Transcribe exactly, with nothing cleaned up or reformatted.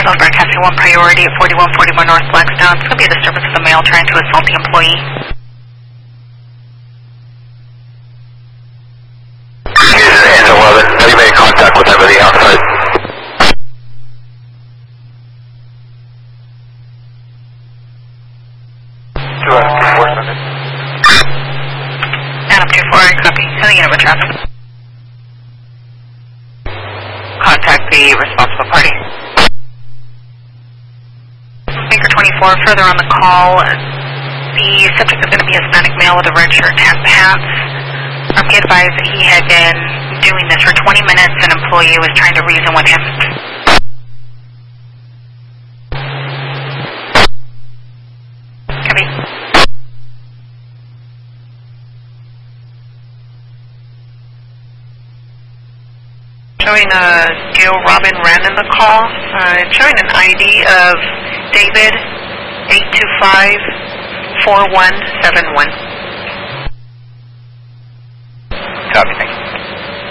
South broadcasting one priority at forty-one forty-one North Blackstone. It's going to be a disturbance of the male trying to assault the employee. And eleven, have you made contact with anybody outside? two out of two four, Sunday. Adam two four, copy. Sending unit with traffic. Contact the responsible party. Maker twenty-four, further on the call, the subject is going to be a Hispanic male with a red shirt, tan pants. Um, he advised that he had been doing this for twenty minutes. An employee was trying to reason with him. Copy. Showing uh, Gail Robin ran in the call. Uh, it's showing an I D of David eight two five four one seven one. Copy, thank you.